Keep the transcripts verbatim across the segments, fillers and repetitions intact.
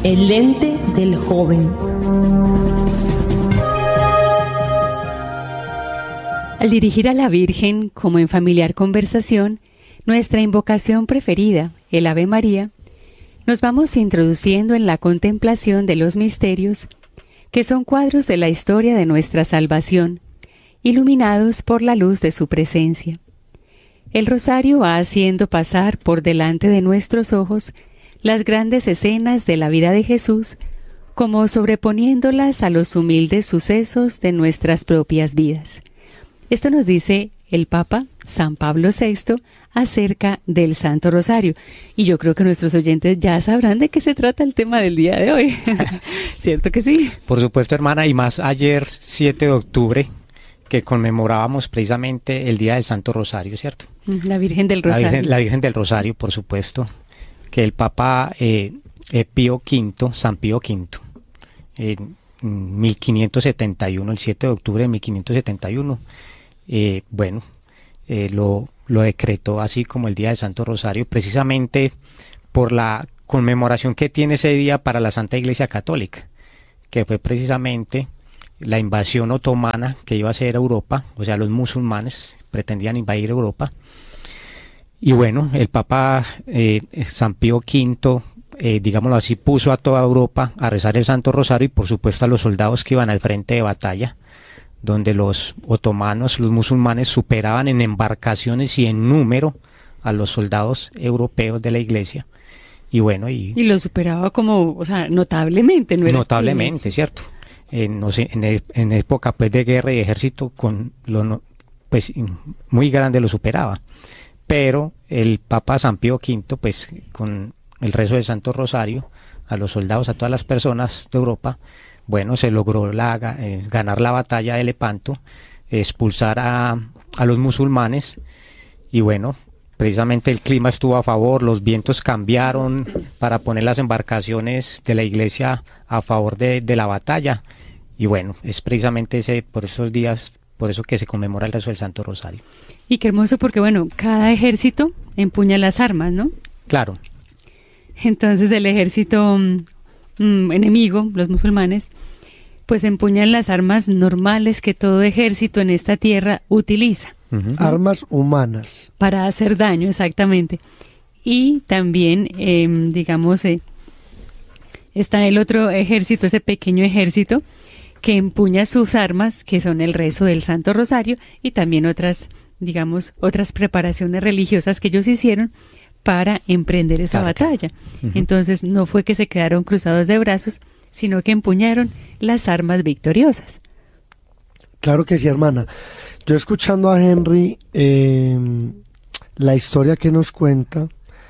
El lente del joven. Al dirigir a la Virgen, como en familiar conversación, nuestra invocación preferida, el Ave María, nos vamos introduciendo en la contemplación de los misterios, que son cuadros de la historia de nuestra salvación, iluminados por la luz de su presencia. El rosario va haciendo pasar por delante de nuestros ojos las grandes escenas de la vida de Jesús, como sobreponiéndolas a los humildes sucesos de nuestras propias vidas. Esto nos dice el Papa San Pablo sexto acerca del Santo Rosario. Y yo creo que nuestros oyentes ya sabrán de qué se trata el tema del día de hoy. ¿Cierto que sí? Por supuesto, hermana, y más ayer, siete de octubre, que conmemorábamos precisamente el Día del Santo Rosario, ¿cierto? La Virgen del Rosario. La Virgen, la Virgen del Rosario, por supuesto, que el Papa eh, eh, Pío quinto, San Pío quinto, en mil quinientos setenta y uno, el siete de octubre de mil quinientos setenta y uno, eh, bueno, eh, lo, lo decretó así como el Día del Santo Rosario, precisamente por la conmemoración que tiene ese día para la Santa Iglesia Católica, que fue precisamente la invasión otomana que iba a hacer Europa, o sea, los musulmanes pretendían invadir Europa. Y bueno, el Papa eh, San Pío quinto, eh, digámoslo así, puso a toda Europa a rezar el Santo Rosario y por supuesto a los soldados que iban al frente de batalla, donde los otomanos, los musulmanes, superaban en embarcaciones y en número a los soldados europeos de la Iglesia. Y bueno, y, y lo superaba como, o sea, notablemente, ¿no era? Notablemente, ¿cierto? Eh, no sé, en, el, en época pues de guerra y ejército, con lo, pues muy grande lo superaba. Pero el Papa San Pío quinto, pues con el rezo del Santo Rosario, a los soldados, a todas las personas de Europa, bueno, se logró la, eh, ganar la batalla de Lepanto, expulsar a, a los musulmanes, y bueno, precisamente el clima estuvo a favor, los vientos cambiaron para poner las embarcaciones de la iglesia a favor de, de la batalla, y bueno, es precisamente ese, por esos días, por eso que se conmemora el rezo del Santo Rosario. Y qué hermoso porque, bueno, cada ejército empuña las armas, ¿no? Claro. Entonces el ejército mm, enemigo, los musulmanes, pues empuñan las armas normales que todo ejército en esta tierra utiliza. Uh-huh. Armas humanas. Para hacer daño, exactamente. Y también, eh, digamos, eh, está el otro ejército, ese pequeño ejército, que empuña sus armas, que son el rezo del Santo Rosario, y también otras, digamos, otras preparaciones religiosas que ellos hicieron para emprender esa claro, batalla. Uh-huh. Entonces no fue que se quedaron cruzados de brazos, sino que empuñaron las armas victoriosas. Claro que sí, hermana. Yo escuchando a Henry, eh, la historia que nos cuenta,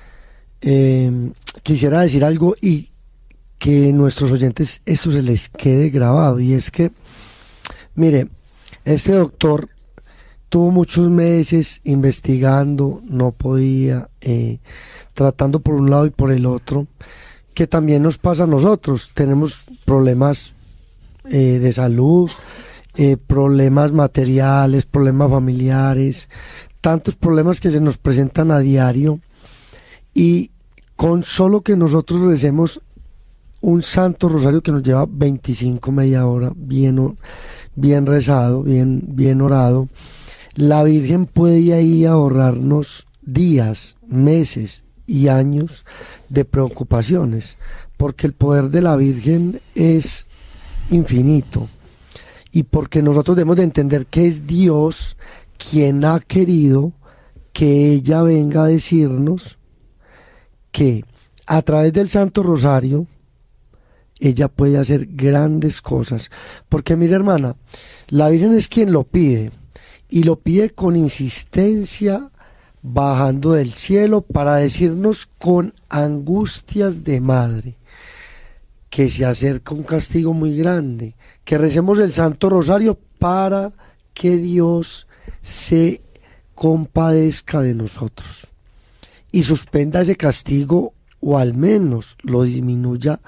eh, quisiera decir algo y que nuestros oyentes eso se les quede grabado, y es que, mire, este doctor tuvo muchos meses investigando, no podía, eh, tratando por un lado y por el otro, que también nos pasa a nosotros, tenemos problemas eh, de salud, eh, problemas materiales, problemas familiares, tantos problemas que se nos presentan a diario, y con solo que nosotros recemos un Santo Rosario que nos lleva veinticinco, media hora, bien, bien rezado, bien, bien orado, la Virgen puede ahí ahorrarnos días, meses y años de preocupaciones, porque el poder de la Virgen es infinito, y porque nosotros debemos de entender que es Dios quien ha querido que ella venga a decirnos que a través del Santo Rosario ella puede hacer grandes cosas, porque mira, hermana, la Virgen es quien lo pide, y lo pide con insistencia, bajando del cielo para decirnos con angustias de madre que se acerca un castigo muy grande, que recemos el Santo Rosario para que Dios se compadezca de nosotros y suspenda ese castigo, o al menos lo disminuya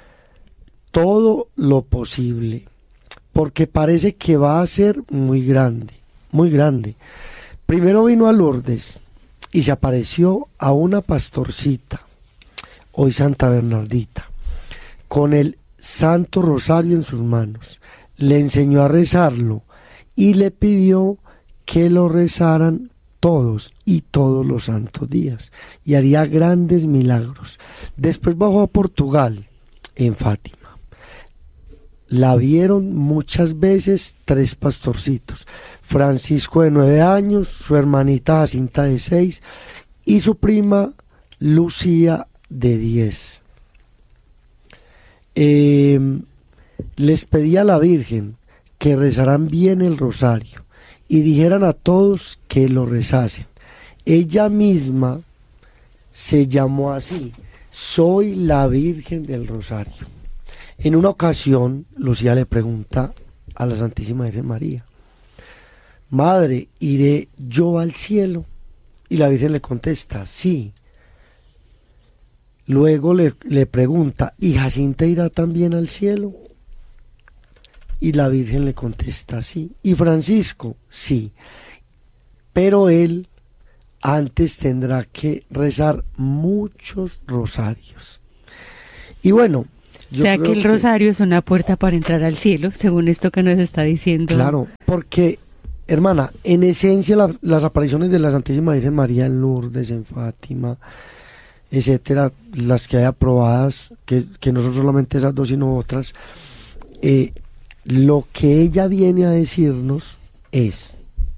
todo lo posible, porque parece que va a ser muy grande, muy grande. Primero vino a Lourdes y se apareció a una pastorcita, hoy Santa Bernardita, con el Santo Rosario en sus manos, le enseñó a rezarlo y le pidió que lo rezaran todos y todos los santos días, y haría grandes milagros. Después bajó a Portugal, en Fátima. La vieron muchas veces tres pastorcitos: Francisco, de nueve años, su hermanita Jacinta, de seis, y su prima Lucía, de diez. Eh, les pedía a la Virgen que rezaran bien el rosario y dijeran a todos que lo rezasen. Ella misma se llamó así: soy la Virgen del Rosario. En una ocasión, Lucía le pregunta a la Santísima Virgen María: Madre, ¿iré yo al cielo? Y la Virgen le contesta: sí. Luego le, le pregunta: ¿y Jacinta irá también al cielo? Y la Virgen le contesta: sí. ¿Y Francisco? Sí. Pero él antes tendrá que rezar muchos rosarios. Y bueno, o sea que el que, rosario es una puerta para entrar al cielo, según esto que nos está diciendo. Claro, porque, hermana, en esencia la, las apariciones de la Santísima Virgen María en Lourdes, en Fátima, etcétera, las que hay aprobadas, que, que no son solamente esas dos sino otras, eh, lo que ella viene a decirnos es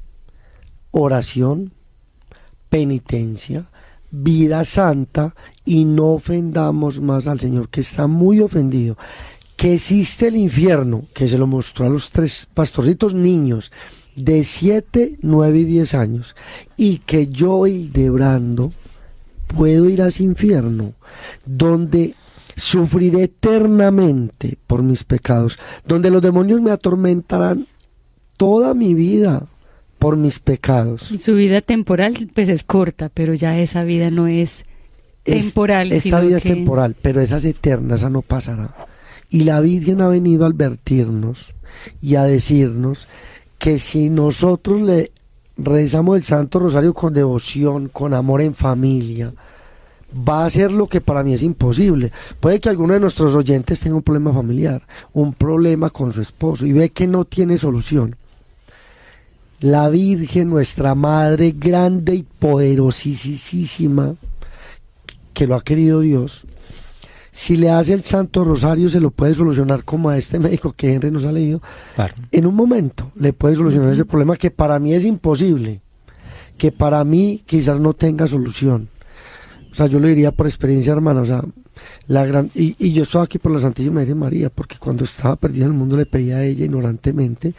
oración, penitencia, vida santa, y no ofendamos más al Señor, que está muy ofendido. Que existe el infierno, que se lo mostró a los tres pastorcitos niños de siete, nueve y diez años, y que yo, Hildebrando, puedo ir a ese infierno donde sufriré eternamente por mis pecados, donde los demonios me atormentarán toda mi vida por mis pecados. Y su vida temporal pues es corta, pero ya esa vida no es temporal. Es, esta vida que... es temporal, pero esa es eterna, esa no pasará. Y la Virgen ha venido a advertirnos y a decirnos que si nosotros le rezamos el Santo Rosario con devoción, con amor en familia, va a ser lo que para mí es imposible. Puede que alguno de nuestros oyentes tenga un problema familiar, un problema con su esposo, y ve que no tiene solución. La Virgen, nuestra Madre, grande y poderosísima, que lo ha querido Dios, si le hace el Santo Rosario, se lo puede solucionar, como a este médico que Henry nos ha leído. Claro. En un momento le puede solucionar uh-huh. ese problema que para mí es imposible, que para mí quizás no tenga solución. O sea, yo lo diría por experiencia, hermana. O sea, la gran y, y yo estaba aquí por la Santísima Virgen María, porque cuando estaba perdida en el mundo le pedí a ella ignorantemente,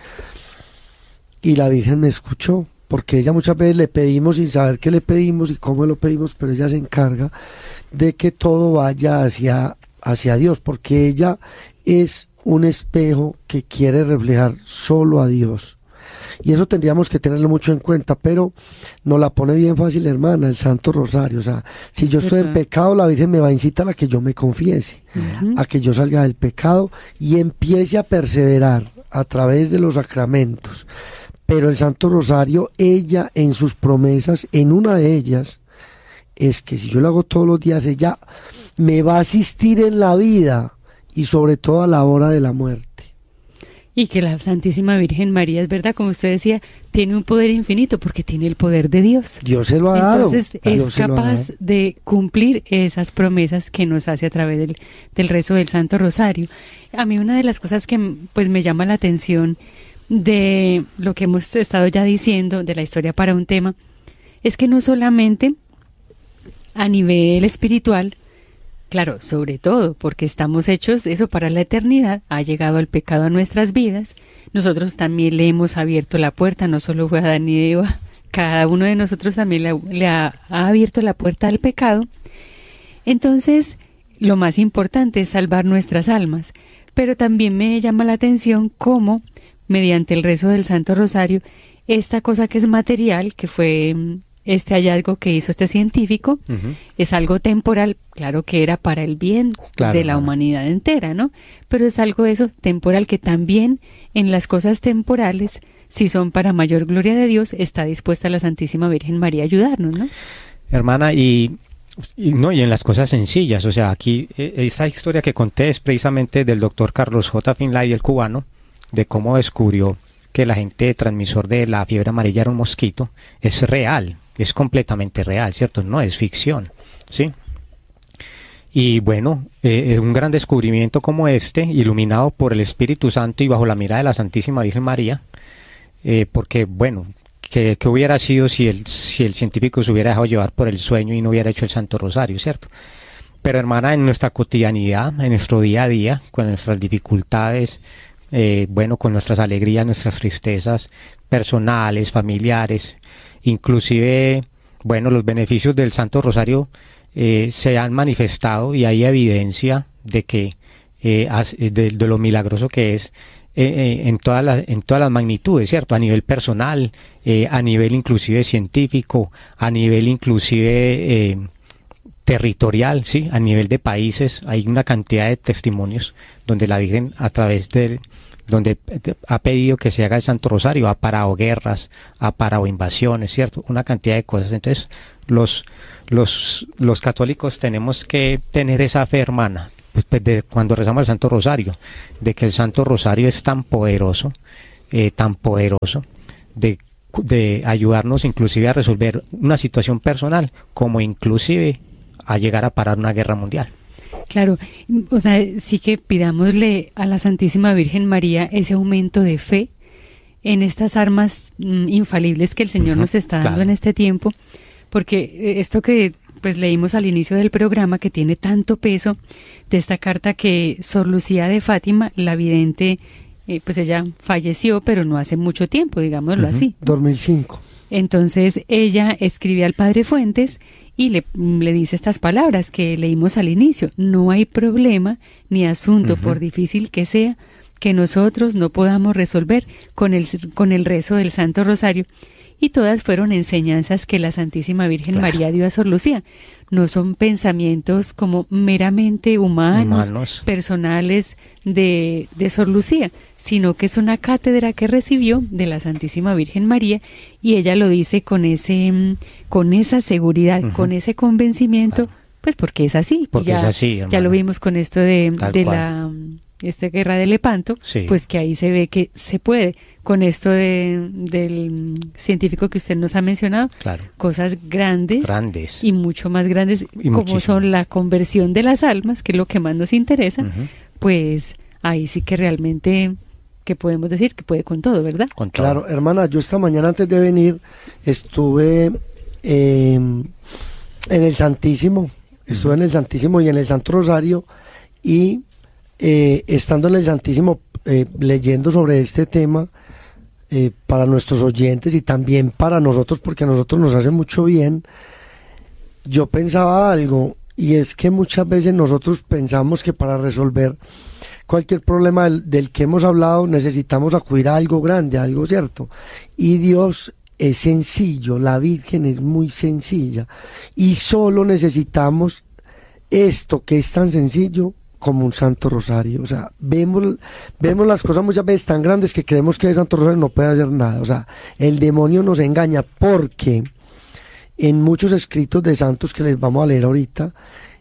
y la Virgen me escuchó, porque ella muchas veces le pedimos sin saber qué le pedimos y cómo lo pedimos, pero ella se encarga de que todo vaya hacia, hacia Dios, porque ella es un espejo que quiere reflejar solo a Dios. Y eso tendríamos que tenerlo mucho en cuenta, pero nos la pone bien fácil, hermana, el Santo Rosario. O sea, si yo estoy en pecado, la Virgen me va a incitar a que yo me confiese, uh-huh. a que yo salga del pecado y empiece a perseverar a través de los sacramentos. Pero el Santo Rosario, ella en sus promesas, en una de ellas, es que si yo lo hago todos los días, ella me va a asistir en la vida y sobre todo a la hora de la muerte. Y que la Santísima Virgen María, es verdad, como usted decía, tiene un poder infinito porque tiene el poder de Dios. Dios se lo ha dado. Entonces es capaz de cumplir esas promesas que nos hace a través del, del rezo del Santo Rosario. A mí una de las cosas que pues me llama la atención de lo que hemos estado ya diciendo, de la historia para un tema, es que no solamente a nivel espiritual, claro, sobre todo porque estamos hechos eso para la eternidad, ha llegado el pecado a nuestras vidas, nosotros también le hemos abierto la puerta, no solo fue Adán y Eva, cada uno de nosotros también le, le ha, ha abierto la puerta al pecado. Entonces, lo más importante es salvar nuestras almas, pero también me llama la atención cómo, mediante el rezo del Santo Rosario, esta cosa que es material, que fue este hallazgo que hizo este científico, uh-huh. es algo temporal, claro que era para el bien claro, de la claro. humanidad entera, ¿no? Pero es algo de eso temporal que también en las cosas temporales, si son para mayor gloria de Dios, está dispuesta la Santísima Virgen María a ayudarnos, ¿no? Hermana, y y, no, y en las cosas sencillas. O sea, aquí eh, esa historia que conté es precisamente del doctor Carlos J. Finlay, el cubano, de cómo descubrió que el agente transmisor de la fiebre amarilla era un mosquito. Es real, es completamente real, ¿cierto? No es ficción, ¿sí? Y bueno, eh, un gran descubrimiento como este, iluminado por el Espíritu Santo y bajo la mirada de la Santísima Virgen María, eh, porque bueno, que, que hubiera sido si el, si el científico se hubiera dejado llevar por el sueño y no hubiera hecho el Santo Rosario, ¿cierto? Pero hermana, en nuestra cotidianidad, en nuestro día a día, con nuestras dificultades, eh, bueno, con nuestras alegrías, nuestras tristezas personales, familiares, inclusive, bueno, los beneficios del Santo Rosario Eh, se han manifestado y hay evidencia de que eh, de, de lo milagroso que es eh, eh, en todas las en todas las magnitudes, cierto, a nivel personal, eh, a nivel inclusive científico, a nivel inclusive eh, territorial, sí, a nivel de países. Hay una cantidad de testimonios donde la Virgen, a través de donde ha pedido que se haga el Santo Rosario, ha parado guerras, ha parado invasiones, cierto, una cantidad de cosas. Entonces los los los católicos tenemos que tener esa fe, hermana, pues de cuando rezamos el Santo Rosario, de que el Santo Rosario es tan poderoso, eh, tan poderoso, de, de ayudarnos inclusive a resolver una situación personal, como inclusive a llegar a parar una guerra mundial. Claro, o sea, sí que pidámosle a la Santísima Virgen María ese aumento de fe en estas armas mm, infalibles que el Señor uh-huh, nos está dando claro. en este tiempo, porque esto que pues leímos al inicio del programa, que tiene tanto peso, de esta carta que Sor Lucía de Fátima, la vidente, eh, pues ella falleció, pero no hace mucho tiempo, digámoslo uh-huh, así. dos mil cinco. Entonces ella escribe al Padre Fuentes y le, le dice estas palabras que leímos al inicio: no hay problema ni asunto, uh-huh. por difícil que sea, que nosotros no podamos resolver con el, con el rezo del Santo Rosario. Y todas fueron enseñanzas que la Santísima Virgen claro. María dio a Sor Lucía. No son pensamientos como meramente humanos, humanos. personales de, de Sor Lucía, sino que es una cátedra que recibió de la Santísima Virgen María, y ella lo dice con ese, con esa seguridad, uh-huh. con ese convencimiento, claro. pues porque es así. Porque ya, es así, ya lo vimos con esto de, de la esta guerra de Lepanto, sí. pues que ahí se ve que se puede. Con esto de, del científico que usted nos ha mencionado, claro. cosas grandes, grandes y mucho más grandes, y como muchísimo. son la conversión de las almas, que es lo que más nos interesa, uh-huh. pues ahí sí que realmente, que podemos decir que puede con todo, ¿verdad? Con todo. Claro, hermana, yo esta mañana antes de venir estuve eh, en el Santísimo, estuve uh-huh. en el Santísimo y en el Santo Rosario, y eh, estando en el Santísimo eh, leyendo sobre este tema, Eh, para nuestros oyentes y también para nosotros, porque a nosotros nos hace mucho bien, yo pensaba algo, y es que muchas veces nosotros pensamos que para resolver cualquier problema del, del que hemos hablado necesitamos acudir a algo grande, a algo cierto, y Dios es sencillo, la Virgen es muy sencilla, y solo necesitamos esto que es tan sencillo como un Santo Rosario. O sea, vemos, vemos las cosas muchas veces tan grandes que creemos que el Santo Rosario no puede hacer nada. O sea, el demonio nos engaña, porque en muchos escritos de santos que les vamos a leer ahorita,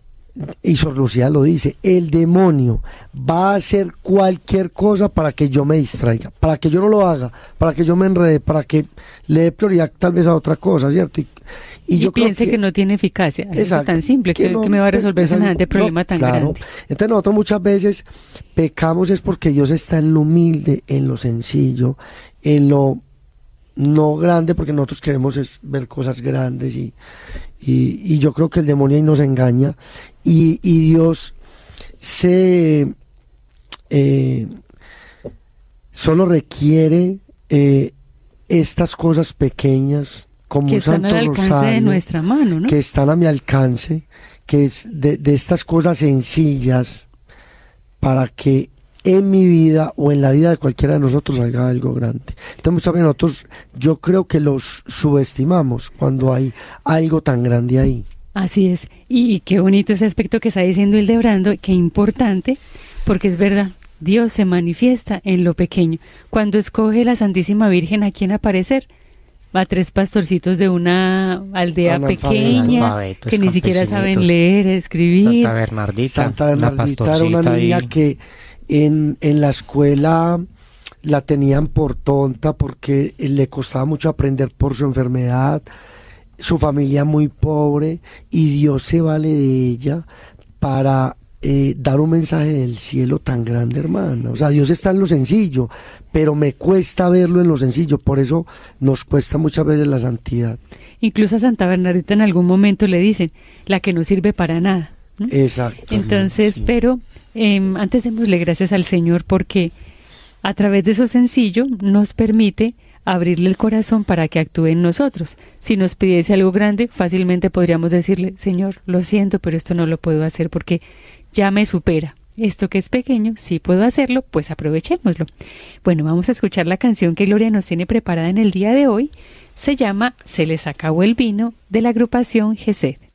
y Sor Lucía lo dice, el demonio va a hacer cualquier cosa para que yo me distraiga, para que yo no lo haga, para que yo me enrede, para que le dé prioridad tal vez a otra cosa, ¿cierto? Y, y, y yo piense que, que no tiene eficacia, exacto, es tan simple, que, que, no, que me va a resolver es, semejante es, problema no, tan claro. grande. Entonces nosotros muchas veces pecamos es porque Dios está en lo humilde, en lo sencillo, en lo no grande, porque nosotros queremos es ver cosas grandes, y, y, y yo creo que el demonio ahí nos engaña, y, y Dios se eh, solo requiere eh, estas cosas pequeñas, como que un Santo Rosario, que están al alcance de nuestra mano, ¿no? Que están a mi alcance, que es de, de estas cosas sencillas, para que en mi vida o en la vida de cualquiera de nosotros haga algo grande. Entonces muchas veces nosotros, yo creo que los subestimamos cuando hay algo tan grande ahí. Así es, y, y qué bonito ese aspecto que está diciendo Hildebrando, qué importante, porque es verdad, Dios se manifiesta en lo pequeño. Cuando escoge la Santísima Virgen a quién aparecer, a tres pastorcitos de una aldea Analfabetos. pequeña Analfabetos, que ni siquiera saben campesinitos. leer, escribir. Santa Bernardita. Santa una Bernardita era una pastorcita niña ahí. que en, en la escuela la tenían por tonta porque le costaba mucho aprender por su enfermedad, su familia muy pobre, y Dios se vale de ella para eh, dar un mensaje del cielo tan grande, hermana. O sea, Dios está en lo sencillo, pero me cuesta verlo en lo sencillo, por eso nos cuesta muchas veces la santidad. Incluso a Santa Bernardita en algún momento le dicen, la que no sirve para nada, ¿no? Exacto. Entonces, sí. pero eh, antes démosle gracias al Señor porque a través de eso sencillo nos permite abrirle el corazón para que actúe en nosotros. Si nos pidiese algo grande, fácilmente podríamos decirle, Señor, lo siento, pero esto no lo puedo hacer porque ya me supera. Esto que es pequeño, si puedo hacerlo, pues aprovechémoslo. Bueno, vamos a escuchar la canción que Gloria nos tiene preparada en el día de hoy. Se llama Se les acabó el vino, de la agrupación Gesed.